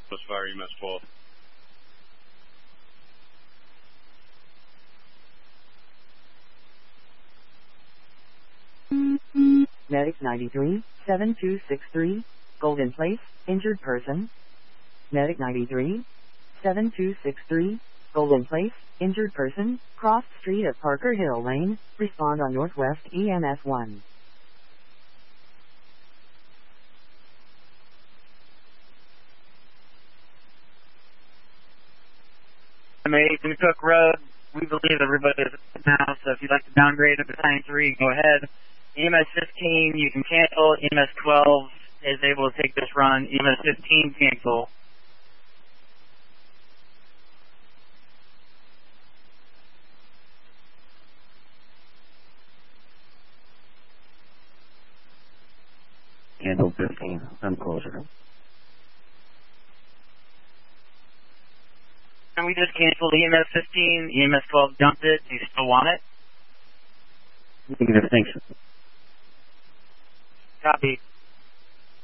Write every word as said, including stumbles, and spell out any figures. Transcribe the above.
Push fire, E M S twelve. Medic ninety-three, seven two six three, Golden Place, injured person. Medic ninety-three, seven two six three, Golden Place, injured person, crossed street at Parker Hill Lane, respond on Northwest E M S one. M eight in Cook Road, we believe everybody is now, so if you'd like to downgrade to Battalion three, go ahead. E M S fifteen, you can cancel. E M S twelve is able to take this run. E M S fifteen, cancel. Cancel fifteen, I'm closer. And we just canceled E M S fifteen, E M S twelve dumped it. Do you still want it? Negative, thanks. Copy.